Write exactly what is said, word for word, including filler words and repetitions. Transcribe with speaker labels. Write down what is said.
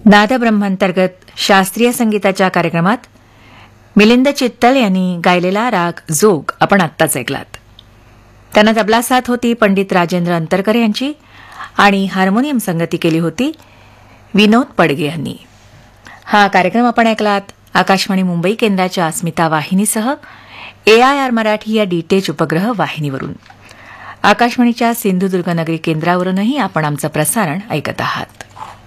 Speaker 1: नादब्रह्मांतर्गत शास्त्रीय संगीताच्या कार्यक्रमात मिलिंद चित्तल यांनी गायलेला राग जोग आपण आत्ताच ऐकलात. त्यांना तबला साथ होती पंडित राजेंद्र अंतरकर यांची आणि हार्मोनियम संगती केली होती विनोद पडगे यांनी. हा कार्यक्रम आपण ऐकलात आकाशवाणी मुंबई केंद्राच्या अस्मिता वाहिनीसह ए आय आर मराठी या डीटेच उपग्रह वाहिनीवरून. आकाशवाणीच्या सिंधुदुर्ग नगरी केंद्रावरूनही आपण आमचं प्रसारण ऐकत आहात.